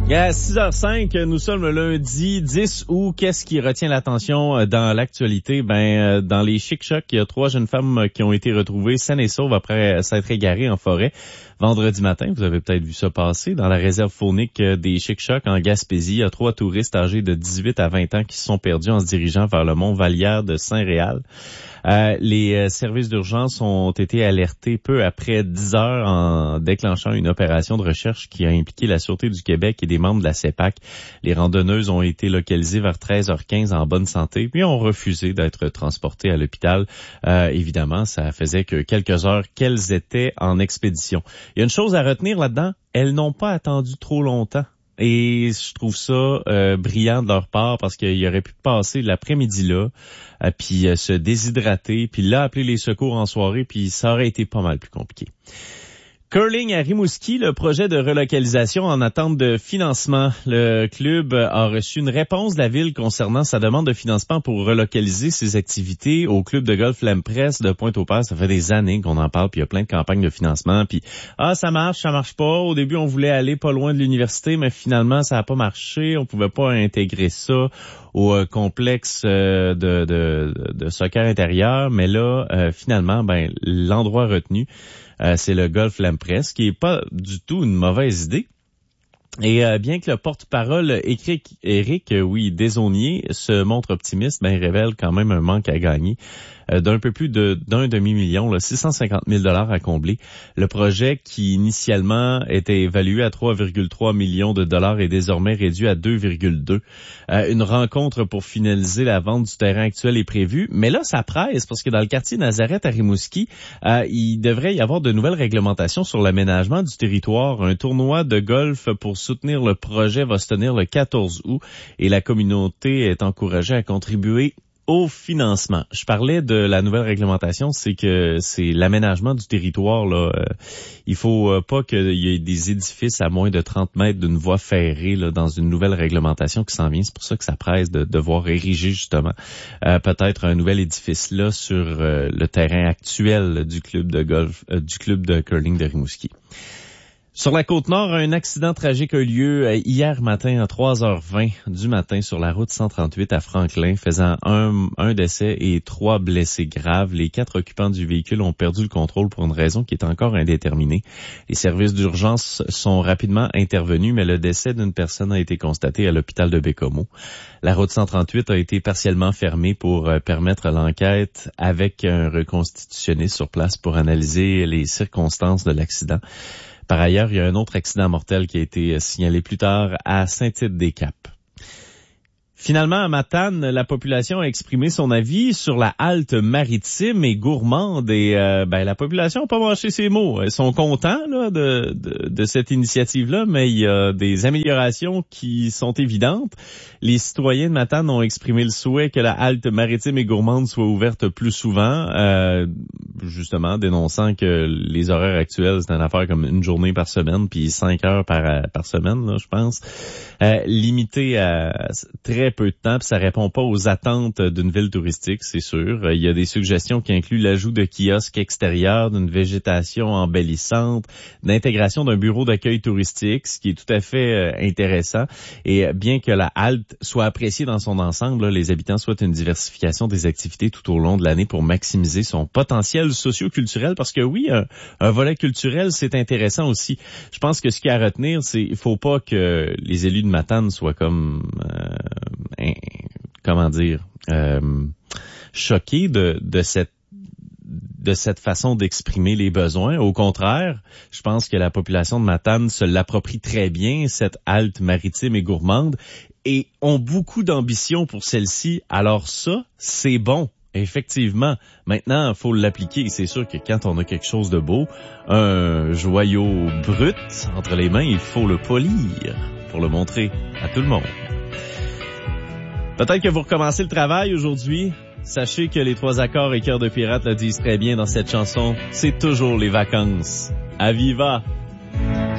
À 6h05, nous sommes le lundi 10 août. Qu'est-ce qui retient l'attention dans l'actualité? Dans les Chic-Chocs, il y a 3 jeunes femmes qui ont été retrouvées saines et sauves après s'être égarées en forêt vendredi matin. Vous avez peut-être vu ça passer. Dans la réserve faunique des Chic-Chocs en Gaspésie, il y a 3 touristes âgés de 18 à 20 ans qui se sont perdus en se dirigeant vers le mont Vallière de Saint-Réal. Les services d'urgence ont été alertés peu après 10 heures en déclenchant une opération de recherche qui a impliqué la Sûreté du Québec et des membres de la CEPAC. Les randonneuses ont été localisées vers 13h15 en bonne santé, puis ont refusé d'être transportées à l'hôpital. Évidemment, ça faisait que quelques heures qu'elles étaient en expédition. Il y a une chose à retenir là-dedans, elles n'ont pas attendu trop longtemps. Et je trouve ça brillant de leur part parce qu'ils auraient pu passer l'après-midi là, puis se déshydrater, puis là appeler les secours en soirée, puis ça aurait été pas mal plus compliqué. Curling à Rimouski, le projet de relocalisation en attente de financement. Le club a reçu une réponse de la ville concernant sa demande de financement pour relocaliser ses activités au club de golf L'Empresse de Pointe-au-Père. Ça fait des années qu'on en parle, puis il y a plein de campagnes de financement. Puis ça marche pas. Au début, on voulait aller pas loin de l'université, mais finalement, ça n'a pas marché. On pouvait pas intégrer ça au complexe de soccer intérieur. Mais là, finalement, l'endroit retenu, c'est le golf L'Empresse, qui est pas du tout une mauvaise idée. Et bien que le porte-parole Éric Desaulniers se montre optimiste, il révèle quand même un manque à gagner d'un peu plus d'un demi-million, 650 000 $ à combler. Le projet qui initialement était évalué à 3,3 millions de dollars est désormais réduit à 2,2. Une rencontre pour finaliser la vente du terrain actuel est prévue, mais là ça presse parce que dans le quartier Nazareth à Rimouski, il devrait y avoir de nouvelles réglementations sur l'aménagement du territoire. Un tournoi de golf pour soutenir le projet va se tenir le 14 août et la communauté est encouragée à contribuer au financement. Je parlais de la nouvelle réglementation, c'est que c'est l'aménagement du territoire là. Il faut pas qu'il y ait des édifices à moins de 30 mètres d'une voie ferrée là, dans une nouvelle réglementation qui s'en vient. C'est pour ça que ça presse de devoir ériger justement peut-être un nouvel édifice là sur le terrain actuel du club de golf, du club de curling de Rimouski. Sur la Côte-Nord, un accident tragique a eu lieu hier matin à 3h20 du matin sur la route 138 à Franklin, faisant un décès et 3 blessés graves. Les 4 occupants du véhicule ont perdu le contrôle pour une raison qui est encore indéterminée. Les services d'urgence sont rapidement intervenus, mais le décès d'une personne a été constaté à l'hôpital de Bécomo. La route 138 a été partiellement fermée pour permettre l'enquête avec un reconstitutionniste sur place pour analyser les circonstances de l'accident. Par ailleurs, il y a un autre accident mortel qui a été signalé plus tard à Saint-Tite-des-Caps. Finalement, à Matane, la population a exprimé son avis sur la halte maritime et gourmande et la population n'a pas mâché ses mots. Ils sont contents là, de cette initiative-là, mais il y a des améliorations qui sont évidentes. Les citoyens de Matane ont exprimé le souhait que la halte maritime et gourmande soit ouverte plus souvent, justement dénonçant que les horaires actuels, c'est une affaire comme une journée par semaine, puis 5 heures par semaine, là, je pense. Limité à très peu de temps, puis ça répond pas aux attentes d'une ville touristique, c'est sûr. Il y a des suggestions qui incluent l'ajout de kiosques extérieurs, d'une végétation embellissante, d'intégration d'un bureau d'accueil touristique, ce qui est tout à fait intéressant. Et bien que la halte soit appréciée dans son ensemble, là, les habitants souhaitent une diversification des activités tout au long de l'année pour maximiser son potentiel socio-culturel, parce que oui, un volet culturel, c'est intéressant aussi. Je pense que ce qu'il y a à retenir, c'est il faut pas que les élus de Matane soient comme choqués de cette façon d'exprimer les besoins. Au contraire, je pense que la population de Matane se l'approprie très bien, cette halte maritime et gourmande, et ont beaucoup d'ambition pour celle-ci. Alors ça, c'est bon. Effectivement. Maintenant, il faut l'appliquer. C'est sûr que quand on a quelque chose de beau, un joyau brut entre les mains, il faut le polir pour le montrer à tout le monde. Peut-être que vous recommencez le travail aujourd'hui. Sachez que les 3 accords et cœurs de pirate le disent très bien dans cette chanson. C'est toujours les vacances. À viva!